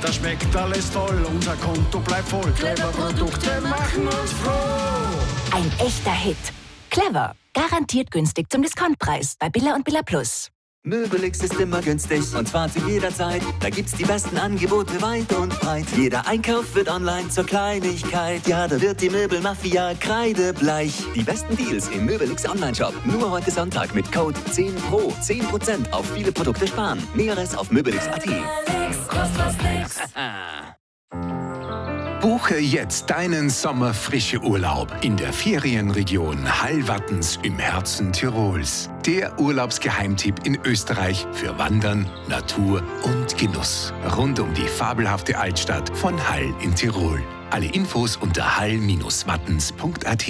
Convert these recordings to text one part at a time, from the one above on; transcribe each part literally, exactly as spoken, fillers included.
das schmeckt alles toll, unser Konto bleibt voll. Clever Produkte machen uns froh. Ein echter Hit. Clever. Garantiert günstig zum Discountpreis bei Billa und Billa Plus. Möbelix ist immer günstig und zwar zu jeder Zeit. Da gibt's die besten Angebote weit und breit. Jeder Einkauf wird online zur Kleinigkeit. Ja, da wird die Möbelmafia kreidebleich. Die besten Deals im Möbelix Online-Shop. Nur heute Sonntag mit Code zehn Pro. zehn Prozent auf viele Produkte sparen. Näheres auf möbelix punkt at. Buche jetzt deinen Sommerfrische-Urlaub in der Ferienregion Hallwattens im Herzen Tirols. Der Urlaubsgeheimtipp in Österreich für Wandern, Natur und Genuss. Rund um die fabelhafte Altstadt von Hall in Tirol. Alle Infos unter hall Bindestrich wattens punkt at.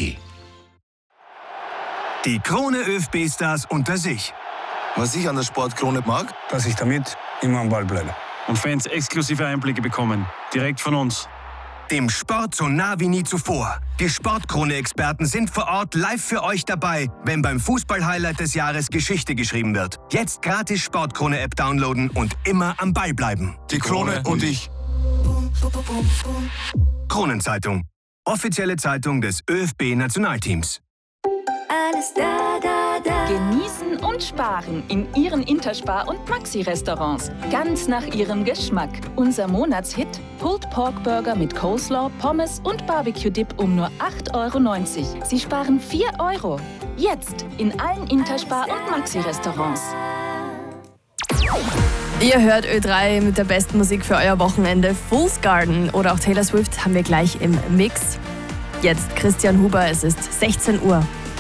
Die Krone ÖFB-Stars unter sich. Was ich an der Sportkrone mag, dass ich damit immer am Ball bleibe. Und Fans exklusive Einblicke bekommen. Direkt von uns. Dem Sport so nah wie nie zuvor. Die Sportkrone-Experten sind vor Ort live für euch dabei, wenn beim Fußball-Highlight des Jahres Geschichte geschrieben wird. Jetzt gratis Sportkrone-App downloaden und immer am Ball bleiben. Die Krone und ich. Kronenzeitung. Offizielle Zeitung des ÖFB-Nationalteams. Alles da, da, da. Genießen und sparen in Ihren Interspar- und Maxi-Restaurants. Ganz nach Ihrem Geschmack. Unser Monatshit: Pulled Pork Burger mit Coleslaw, Pommes und Barbecue-Dip um nur acht Euro neunzig. Sie sparen vier Euro. Jetzt in allen Interspar- und Maxi-Restaurants. Ihr hört Ö drei mit der besten Musik für euer Wochenende. Fool's Garden oder auch Taylor Swift haben wir gleich im Mix. Jetzt Christian Huber, es ist sechzehn Uhr.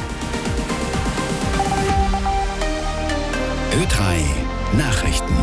Ö drei Nachrichten.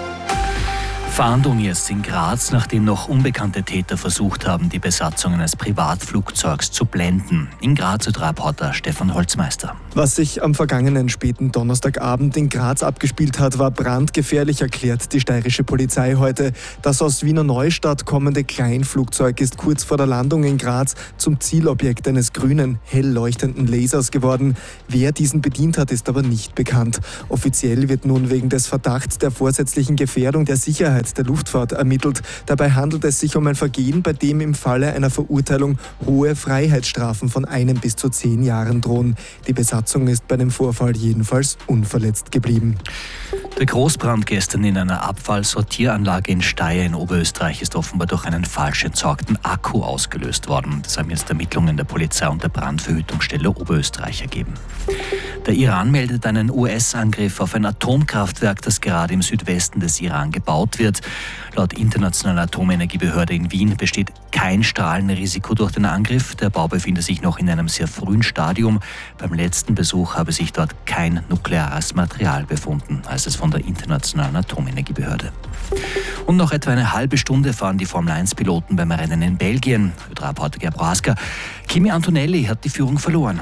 Fahndung jetzt in Graz, nachdem noch unbekannte Täter versucht haben, die Besatzung eines Privatflugzeugs zu blenden. In Graz Ö drei Reporter Stefan Holzmeister. Was sich am vergangenen späten Donnerstagabend in Graz abgespielt hat, war brandgefährlich, erklärt die steirische Polizei heute. Das aus Wiener Neustadt kommende Kleinflugzeug ist kurz vor der Landung in Graz zum Zielobjekt eines grünen, hell leuchtenden Lasers geworden. Wer diesen bedient hat, ist aber nicht bekannt. Offiziell wird nun wegen des Verdachts der vorsätzlichen Gefährdung der Sicherheit der Luftfahrt ermittelt. Dabei handelt es sich um ein Vergehen, bei dem im Falle einer Verurteilung hohe Freiheitsstrafen von einem bis zu zehn Jahren drohen. Die Besatzung ist bei dem Vorfall jedenfalls unverletzt geblieben. Der Großbrand gestern in einer Abfallsortieranlage in Steyr in Oberösterreich ist offenbar durch einen falsch entsorgten Akku ausgelöst worden. Das haben jetzt Ermittlungen der Polizei und der Brandverhütungsstelle Oberösterreich ergeben. Der Iran meldet einen U S-Angriff auf ein Atomkraftwerk, das gerade im Südwesten des Iran gebaut wird. Laut Internationaler Atomenergiebehörde in Wien besteht kein Strahlenrisiko durch den Angriff. Der Bau befindet sich noch in einem sehr frühen Stadium. Beim letzten Besuch habe sich dort kein nukleares Material befunden, heißt es von der Internationalen Atomenergiebehörde. Und noch etwa eine halbe Stunde fahren die Formel eins Piloten beim Rennen in Belgien. Ö drei Reporter Gerd Prohaska. Kimi Antonelli hat die Führung verloren.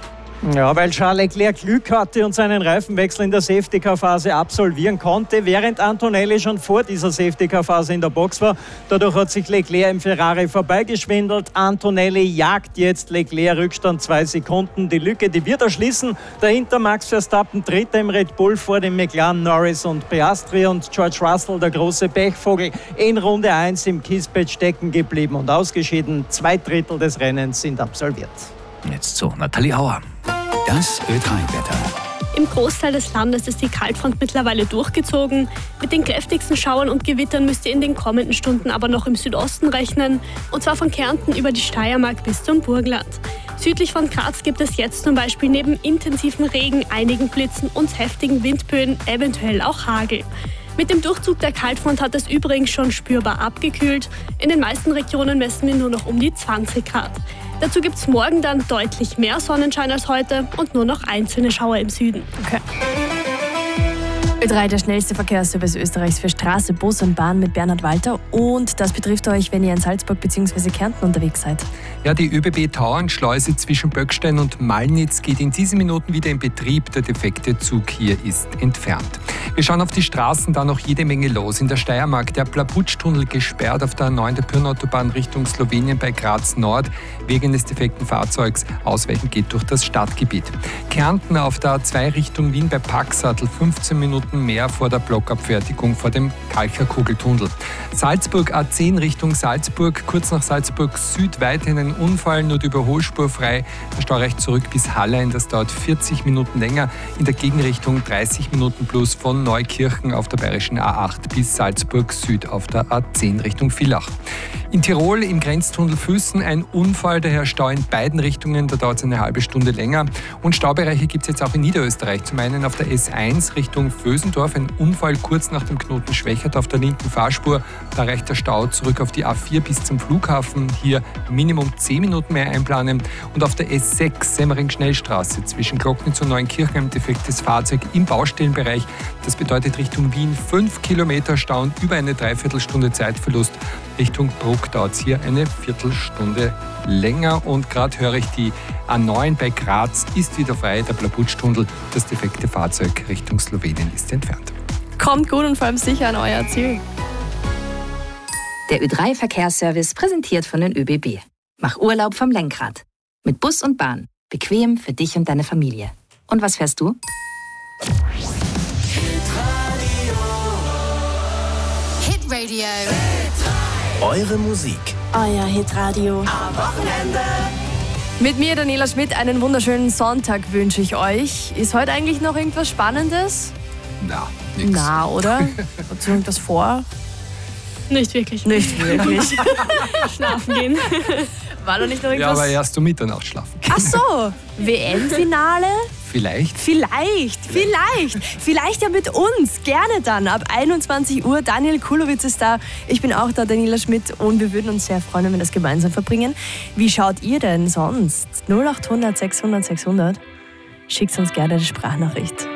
Ja, weil Charles Leclerc Glück hatte und seinen Reifenwechsel in der Safety-Car-Phase absolvieren konnte, während Antonelli schon vor dieser Safety-Car-Phase in der Box war. Dadurch hat sich Leclerc im Ferrari vorbeigeschwindelt. Antonelli jagt jetzt Leclerc, Rückstand zwei Sekunden. Die Lücke, die wird er schließen. Dahinter Max Verstappen, Dritter im Red Bull, vor dem McLaren, Norris und Piastri, und George Russell, der große Pechvogel, in Runde eins im Kiesbett stecken geblieben und ausgeschieden. Zwei Drittel des Rennens sind absolviert. Jetzt so, Nathalie Auer. Das Ö drei Wetter. Im Großteil des Landes ist die Kaltfront mittlerweile durchgezogen. Mit den kräftigsten Schauern und Gewittern müsst ihr in den kommenden Stunden aber noch im Südosten rechnen. Und zwar von Kärnten über die Steiermark bis zum Burgenland. Südlich von Graz gibt es jetzt zum Beispiel neben intensiven Regen, einigen Blitzen und heftigen Windböen eventuell auch Hagel. Mit dem Durchzug der Kaltfront hat es übrigens schon spürbar abgekühlt. In den meisten Regionen messen wir nur noch um die zwanzig Grad. Dazu gibt es morgen dann deutlich mehr Sonnenschein als heute und nur noch einzelne Schauer im Süden. Okay. Ö drei, der schnellste Verkehrsservice Österreichs für Straße, Bus und Bahn mit Bernhard Walter. Und das betrifft euch, wenn ihr in Salzburg bzw. Kärnten unterwegs seid. Ja, die ÖBB-Tauernschleuse zwischen Böckstein und Malnitz geht in diesen Minuten wieder in Betrieb. Der defekte Zug hier ist entfernt. Wir schauen auf die Straßen, da noch jede Menge los. In der Steiermark der Plaputsch-Tunnel gesperrt auf der neuen Pirnautobahn Richtung Slowenien bei Graz Nord wegen eines defekten Fahrzeugs. Ausweichen geht durch das Stadtgebiet. Kärnten auf der A zwei Richtung Wien bei Paxatl fünfzehn Minuten Minuten mehr vor der Blockabfertigung vor dem Kalcher Kugeltunnel. Salzburg A zehn Richtung Salzburg, kurz nach Salzburg Süd weiterhin ein Unfall, nur die Überholspur frei. Der Stau reicht zurück bis Hallein, das dauert vierzig Minuten länger. In der Gegenrichtung dreißig Minuten plus von Neukirchen auf der bayerischen A acht bis Salzburg Süd auf der A zehn Richtung Villach. In Tirol im Grenztunnel Füssen ein Unfall, daher Stau in beiden Richtungen, da dauert es eine halbe Stunde länger. Und Staubereiche gibt es jetzt auch in Niederösterreich. Zum einen auf der S eins Richtung Vösendorf, ein Unfall kurz nach dem Knoten Schwächert auf der linken Fahrspur. Da reicht der Stau zurück auf die A vier bis zum Flughafen. Hier Minimum zehn Minuten mehr einplanen. Und auf der S sechs Semmering-Schnellstraße zwischen Glocknitz und Neunkirchen ein defektes Fahrzeug im Baustellenbereich. Das bedeutet Richtung Wien fünf Kilometer Stau und über eine Dreiviertelstunde Zeitverlust. Richtung Bruck dauert es hier eine Viertelstunde länger. Und gerade höre ich, die A neun bei Graz ist wieder frei, der Blabutschtunnel. Das defekte Fahrzeug Richtung Slowenien ist entfernt. Kommt gut und vor allem sicher an euer Ziel. Der Ö drei Verkehrsservice präsentiert von den ÖBB. Mach Urlaub vom Lenkrad. Mit Bus und Bahn. Bequem für dich und deine Familie. Und was fährst du? Hitradio. Eure Musik. Euer Hitradio. Am Wochenende. Mit mir, Daniela Schmidt, einen wunderschönen Sonntag wünsche ich euch. Ist heute eigentlich noch irgendwas Spannendes? Na, nix. Na, oder? Hat ihr irgendwas vor? Nicht wirklich. Nicht wirklich. Schlafen gehen. War da nicht noch irgendwas? Ja, aber erst um Mitternacht schlafen. Ach so, W M-Finale? Vielleicht. Vielleicht, vielleicht. Vielleicht ja mit uns. Gerne dann. Ab einundzwanzig Uhr. Daniel Kulowitz ist da. Ich bin auch da, Daniela Schmidt. Und wir würden uns sehr freuen, wenn wir das gemeinsam verbringen. Wie schaut ihr denn sonst? null acht hundert sechshundert sechshundert. Schickt uns gerne die Sprachnachricht.